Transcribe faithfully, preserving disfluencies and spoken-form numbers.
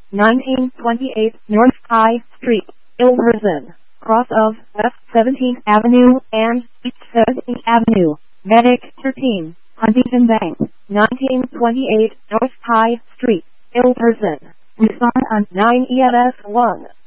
nineteen twenty-eight North High Street, Ilverston, cross of West seventeenth Avenue and East seventeenth Avenue, Medic thirteen, Huntington Bank, nineteen twenty-eight North High Street, Ilverston. Respond on nine E M S one.